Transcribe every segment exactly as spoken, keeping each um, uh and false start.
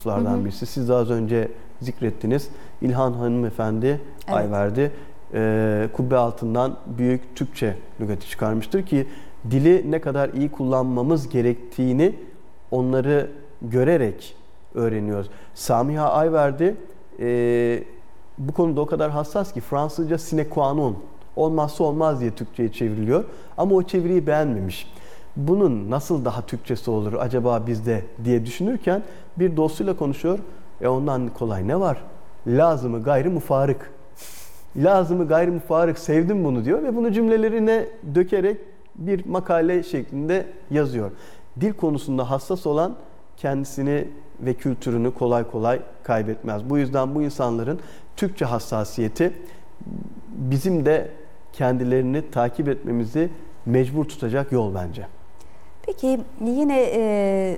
Lardan birisi. Siz de az önce zikrettiniz. İlhan hanımefendi, Evet. Ayverdi, e, kubbe altından büyük Türkçe lügati çıkarmıştır ki dili ne kadar iyi kullanmamız gerektiğini onları görerek öğreniyoruz. Samiha Ayverdi e, bu konuda o kadar hassas ki Fransızca sine qua non, olmazsa olmaz diye Türkçe'ye çevriliyor. Ama o çeviriyi beğenmemiş. Bunun nasıl daha Türkçesi olur acaba bizde diye düşünürken bir dostuyla konuşuyor. E ondan kolay ne var? Lazımı gayrı mufarık. Lazımı gayrı mufarık, sevdim bunu diyor ve bunu cümlelerine dökerek bir makale şeklinde yazıyor. Dil konusunda hassas olan kendisini ve kültürünü kolay kolay kaybetmez. Bu yüzden bu insanların Türkçe hassasiyeti bizim de kendilerini takip etmemizi mecbur tutacak yol bence. Peki yine e,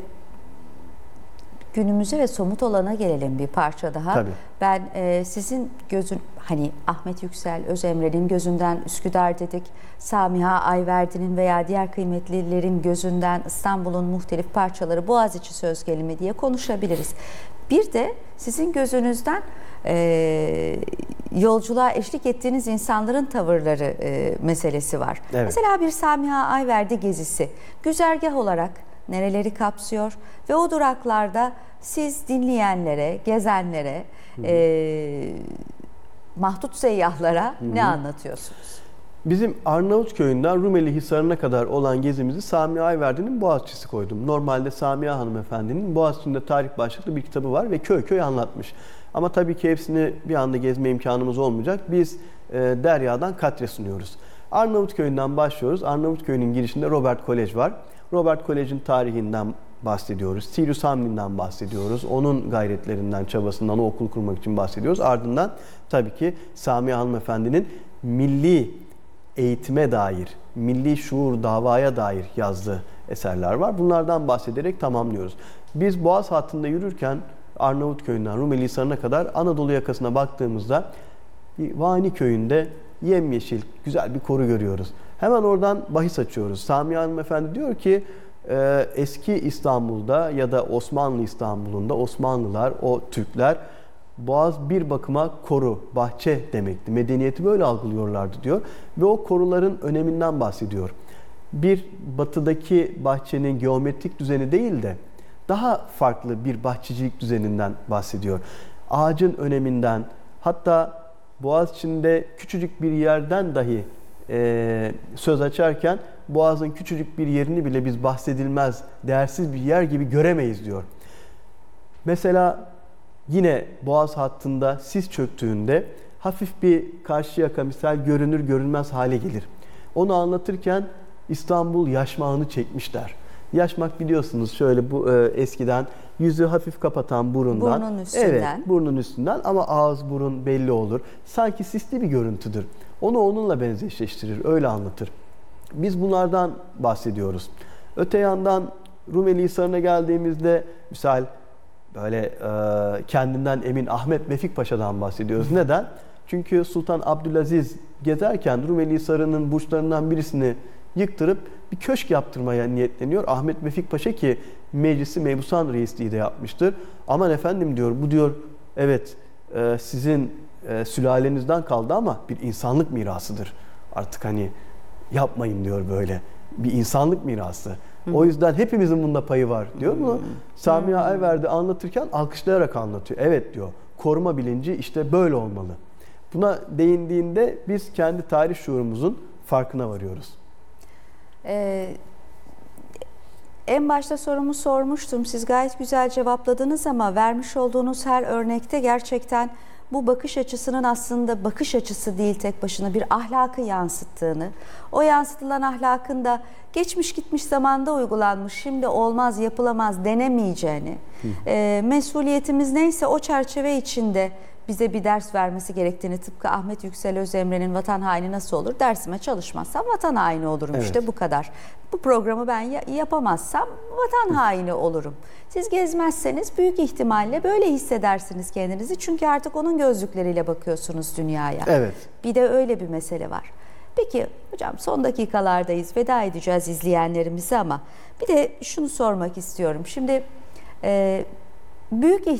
günümüze ve somut olana gelelim bir parça daha. Tabii. Ben e, sizin gözün, hani Ahmet Yüksel Özemre'nin gözünden Üsküdar dedik, Samiha Ayverdi'nin veya diğer kıymetlilerin gözünden İstanbul'un muhtelif parçaları, Boğaziçi söz gelimi diye konuşabiliriz. Bir de sizin gözünüzden e, yolculuğa eşlik ettiğiniz insanların tavırları e, meselesi var. Evet. Mesela bir Samiha Ayverdi gezisi güzergah olarak nereleri kapsıyor ve o duraklarda siz dinleyenlere, gezenlere, e, mahdut seyyahlara hı hı. ne anlatıyorsunuz? Bizim Arnavutköy'ünden Rumeli Hisarı'na kadar olan gezimizi Samiha Ayverdi'nin Boğaziçi'si koydum. Normalde Samiha hanımefendinin Boğaziçi'nde tarih başlıklı bir kitabı var ve köy köy anlatmış. Ama tabii ki hepsini bir anda gezme imkanımız olmayacak. Biz e, Derya'dan katre sunuyoruz. Arnavutköy'ünden başlıyoruz. Arnavutköy'ün girişinde Robert Kolej var. Robert Kolej'in tarihinden bahsediyoruz. Sirius Hamlin'den bahsediyoruz. Onun gayretlerinden, çabasından o okul kurmak için bahsediyoruz. Ardından tabii ki Samiha hanımefendinin milli eğitime dair, milli şuur, davaya dair yazdığı eserler var. Bunlardan bahsederek tamamlıyoruz. Biz Boğaz hattında yürürken Arnavutköy'ünden Rumeli Hisarı'na kadar Anadolu yakasına baktığımızda Vani Köyü'nde yemyeşil güzel bir koru görüyoruz. Hemen oradan bahis açıyoruz. Samiha hanımefendi diyor ki e, eski İstanbul'da ya da Osmanlı İstanbul'unda Osmanlılar, o Türkler Boğaz bir bakıma koru, bahçe demekti. Medeniyeti böyle algılıyorlardı diyor. Ve o koruların öneminden bahsediyor. Bir batıdaki bahçenin geometrik düzeni değil de daha farklı bir bahçecilik düzeninden bahsediyor. Ağacın öneminden, hatta Boğaziçi'nde küçücük bir yerden dahi e, söz açarken Boğaz'ın küçücük bir yerini bile biz bahsedilmez, değersiz bir yer gibi göremeyiz diyor. Mesela yine Boğaz hattında sis çöktüğünde hafif bir karşı yaka misal görünür görünmez hale gelir. Onu anlatırken İstanbul yaşmağını çekmişler. Yaşmak biliyorsunuz şöyle bu e, eskiden yüzü hafif kapatan burundan. Burnun üstünden. Evet, burnun üstünden ama ağız burun belli olur. Sanki sisli bir görüntüdür. Onu onunla benzeşleştirir, öyle anlatır. Biz bunlardan bahsediyoruz. Öte yandan Rumeli Hisarı'na geldiğimizde misal böyle e, kendinden emin Ahmet Vefik Paşa'dan bahsediyoruz. Neden? Çünkü Sultan Abdülaziz gezerken Rumeli Hisarı'nın burçlarından birisini yıktırıp bir köşk yaptırmaya niyetleniyor. Ahmet Vefik Paşa ki meclisi mebusan reisliği de yapmıştır. Aman efendim diyor, bu diyor evet e, sizin e, sülalenizden kaldı ama bir insanlık mirasıdır. Artık hani yapmayın diyor böyle. Bir insanlık mirası. O yüzden hepimizin bunda payı var diyor mu? Samiha Ayverdi anlatırken alkışlayarak anlatıyor. Evet diyor. Koruma bilinci işte böyle olmalı. Buna değindiğinde biz kendi tarih şuurumuzun farkına varıyoruz. Ee, en başta sorumu sormuştum. Siz gayet güzel cevapladınız ama vermiş olduğunuz her örnekte gerçekten bu bakış açısının aslında bakış açısı değil, tek başına bir ahlakı yansıttığını, o yansıtılan ahlakın da geçmiş gitmiş zamanda uygulanmış, şimdi olmaz, yapılamaz denemeyeceğini, e, mesuliyetimiz neyse o çerçeve içinde bize bir ders vermesi gerektiğini, tıpkı Ahmet Yüksel Özemre'nin vatan haini nasıl olur? Dersime çalışmazsam vatan haini olurum, evet. İşte bu kadar. Bu programı ben yapamazsam vatan haini olurum. Siz gezmezseniz büyük ihtimalle böyle hissedersiniz kendinizi. Çünkü artık onun gözlükleriyle bakıyorsunuz dünyaya. Evet. Bir de öyle bir mesele var. Peki hocam son dakikalardayız, veda edeceğiz izleyenlerimize ama bir de şunu sormak istiyorum. Şimdi e, büyük ihtimalle